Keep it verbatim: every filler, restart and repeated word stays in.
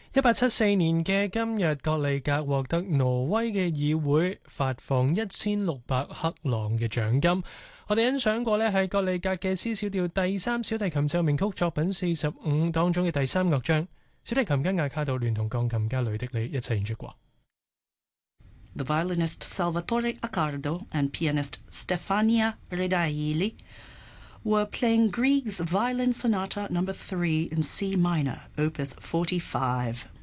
一八七四年嘅今日，格里格獲得挪威嘅議會發放一千六百克朗嘅獎金。我哋欣賞過呢係格里格嘅 C 小調第三小提琴奏鳴曲作品四十五當中嘅第三樂章，小提琴家亞卡杜聯同鋼琴家呂迪里一齊演出過。 The violinist Salvatore Accardo and pianist Stefania Redaili were playing Grieg's Violin Sonata number three in C minor, opus forty-five.